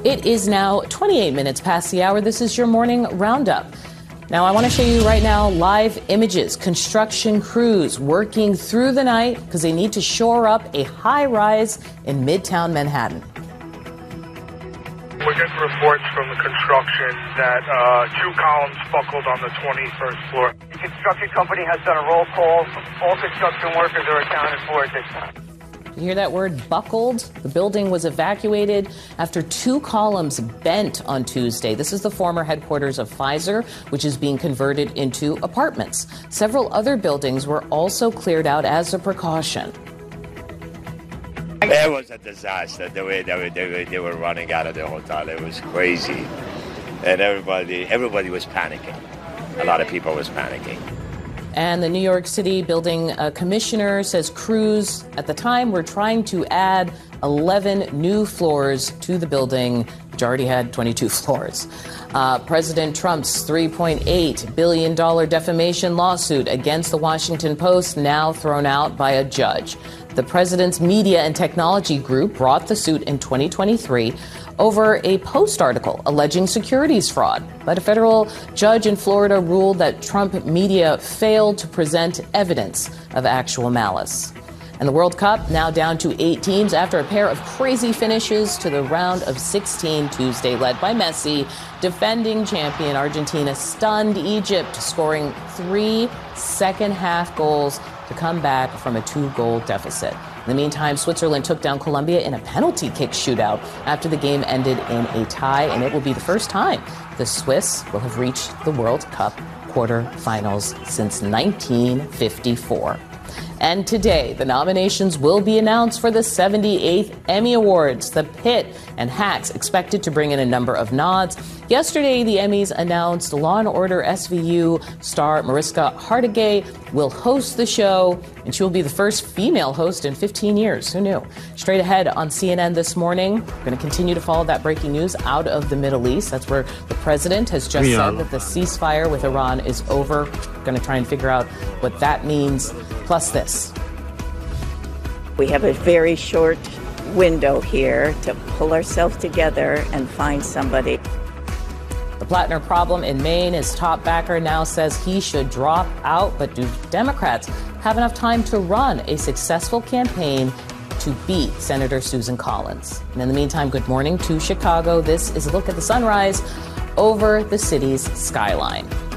It is now 28 minutes past the hour. This is your morning roundup. Now, I want to show you right now live images. Construction crews working through the night because they need to shore up a high rise in Midtown Manhattan. We're getting reports from the construction that 2 columns buckled on the 21st floor. The construction company has done a roll call. All construction workers are accounted for at this time. You hear that word, buckled? The building was evacuated after 2 columns bent on Tuesday. This is the former headquarters of Pfizer, which is being converted into apartments. Several other buildings were also cleared out as a precaution. It was a disaster, the way they were running out of the hotel. It was crazy. And everybody was panicking. A lot of people was panicking. And the New York City building commissioner says crews at the time were trying to add 11 new floors to the building, which already had 22 floors. President Trump's $3.8 billion defamation lawsuit against the Washington Post now thrown out by a judge. The president's media and technology group brought the suit in 2023 over a Post article alleging securities fraud. But a federal judge in Florida ruled that Trump media failed to present evidence of actual malice. And the World Cup now down to 8 teams after a pair of crazy finishes to the round of 16 Tuesday, led by Messi. Defending champion Argentina stunned Egypt, scoring 3 second-half goals to come back from a 2-goal deficit. In the meantime, Switzerland took down Colombia in a penalty kick shootout after the game ended in a tie, and it will be the first time the Swiss will have reached the World Cup quarterfinals since 1954. And today, the nominations will be announced for the 78th Emmy Awards. The Pit and Hacks expected to bring in a number of nods. Yesterday, the Emmys announced Law & Order SVU star Mariska Hargitay will host the show, and she will be the first female host in 15 years. Who knew? Straight ahead on CNN this morning, we're going to continue to follow that breaking news out of the Middle East. That's where the president has just said that the ceasefire with Iran is over. We're going to try and figure out what that means. Plus this. We have a very short window here to pull ourselves together and find somebody. The Plattner problem in Maine, his top backer now says he should drop out. But do Democrats have enough time to run a successful campaign to beat Senator Susan Collins? And in the meantime, good morning to Chicago. This is a look at the sunrise over the city's skyline.